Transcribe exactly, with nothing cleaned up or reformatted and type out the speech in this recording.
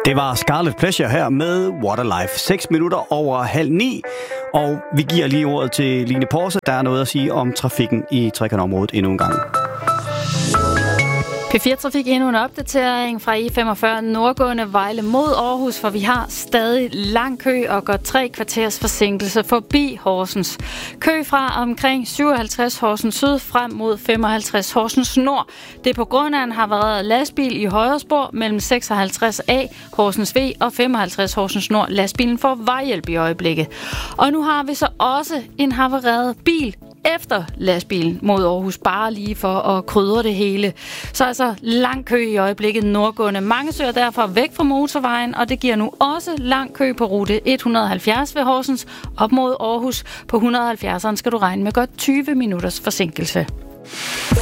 Det var Scarlet Pleasure her med Waterlife. seks minutter over halv ni, og vi giver lige ordet til Line Porse. Der er noget at sige om trafikken i Trekantområdet endnu en gang. P fire Trafik endnu en opdatering fra I femogfyrre nordgående Vejle mod Aarhus, for vi har stadig lang kø og godt tre kvarters forsinkelse forbi Horsens. Kø fra omkring syvoghalvtreds Horsens Syd frem mod femoghalvtreds Horsens Nord. Det er på grund af en havareret lastbil i højre spor mellem seksoghalvtreds A Horsens V og femoghalvtreds Horsens Nord. Lastbilen får vejhjælp i øjeblikket. Og nu har vi så også en havareret bil efter lastbilen mod Aarhus, bare lige for at krydre det hele. Så altså lang kø i øjeblikket nordgående. Mange søger derfor væk fra motorvejen, og det giver nu også lang kø på rute et hundrede og halvfjerds ved Horsens op mod Aarhus. På et hundrede og halvfjerdseren skal du regne med godt tyve minutters forsinkelse.